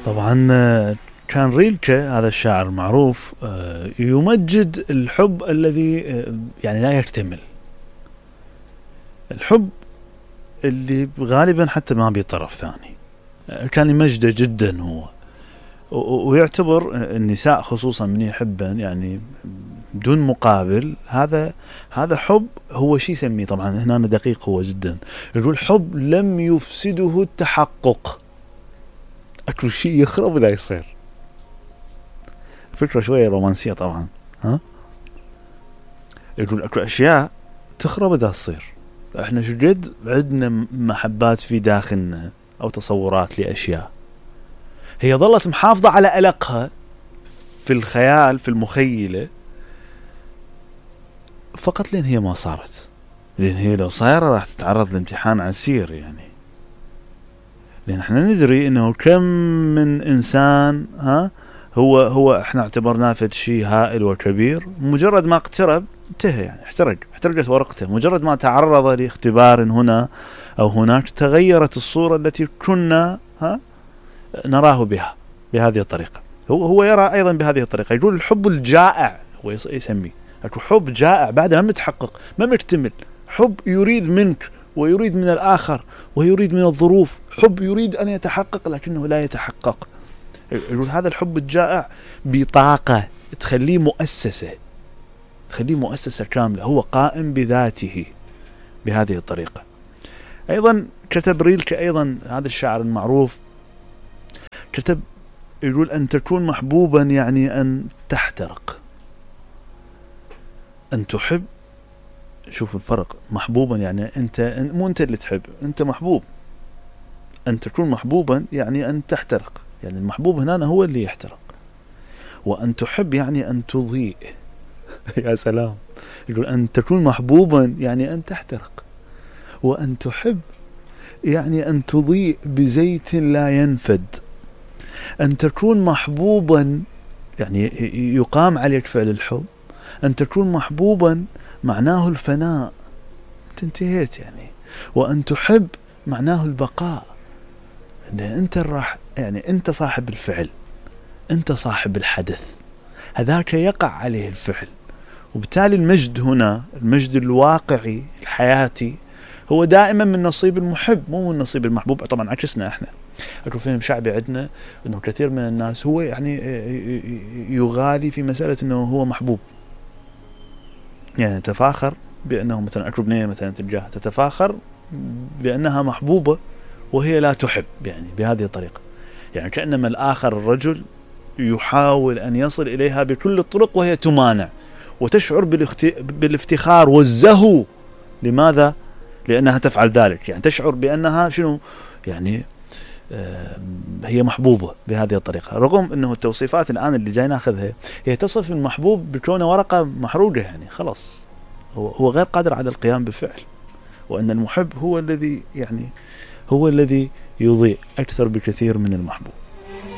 طبعا كان ريلكه هذا الشاعر المعروف يمجد الحب الذي يعني لا يكتمل، الحب اللي غالبا حتى ما بطرف ثاني، كان يمجده جدا هو، ويعتبر النساء خصوصا من يحبن يعني بدون مقابل. هذا حب هو شيء يسميه، طبعا هنا دقيق هو جدا، يقول حب لم يفسده التحقق. اكو شيء يخرب لا يصير، فكرة شوية رومانسية طبعا، ها؟ يقول اكو اشياء تخرب دا تصير. احنا شجد عندنا محبات في داخلنا او تصورات لاشياء هي ظلت محافظة على ألقها في الخيال في المخيلة فقط لين هي ما صارت، لين هي لو صايرة راح تتعرض لامتحان عسير يعني. لأن احنا ندري انه كم من انسان هو احنا اعتبرناه فد شيء هائل وكبير، مجرد ما اقترب انتهى يعني، احترقت ورقته، مجرد ما تعرض لاختبار هنا او هناك تغيرت الصورة التي كنا نراه بها بهذه الطريقة. هو يرى ايضا بهذه الطريقة. يقول الحب الجائع، هو يسميه اكو حب جائع بعد ما متحقق ما مكتمل، حب يريد منك ويريد من الآخر ويريد من الظروف، حب يريد أن يتحقق لكنه لا يتحقق. يقول هذا الحب الجائع بطاقة تخليه مؤسسة كاملة، هو قائم بذاته بهذه الطريقة. أيضا كتب ريلكه أيضا هذا الشاعر المعروف، كتب يقول أن تكون محبوبا يعني أن تحترق، أن تحب. شوف الفرق، محبوبا يعني أنت مو أنت اللي تحب، أنت محبوب. أن تكون محبوبا يعني أن تحترق، يعني المحبوب هنا هو اللي يحترق. وأن تحب يعني أن تضيء. يا سلام، يقول أن تكون محبوبا يعني أن تحترق، وأن تحب يعني أن تضيء بزيت لا ينفد. أن تكون محبوبا يعني يقام عليك فعل الحب. أن تكون محبوبا معناه الفناء، انتهيت يعني. وأن تحب معناه البقاء، أنت راح يعني أنت صاحب الفعل، أنت صاحب الحدث، هذاك يقع عليه الفعل. وبالتالي المجد هنا، المجد الواقعي الحياتي، هو دائما من نصيب المحب مو من نصيب المحبوب. طبعا عكسنا احنا، اكو فهم شعبي عندنا انه كثير من الناس هو يعني يغالي في مسألة انه هو محبوب، يعني تفاخر بانه مثلا اكو بنية مثلا تلقاها تتفاخر بانها محبوبة وهي لا تحب، يعني بهذه الطريقة، يعني كأنما الآخر الرجل يحاول أن يصل إليها بكل الطرق وهي تمانع، وتشعر بالافتخار والزهو. لماذا؟ لأنها تفعل ذلك، يعني تشعر بأنها شنو يعني هي محبوبة بهذه الطريقة، رغم أنه التوصيفات الآن اللي جاي ناخذها هي تصف المحبوب بكونه ورقة محروقة، يعني خلاص هو غير قادر على القيام بالفعل، وأن المحب هو الذي يعني هو الذي يضيء أكثر بكثير من المحبوب.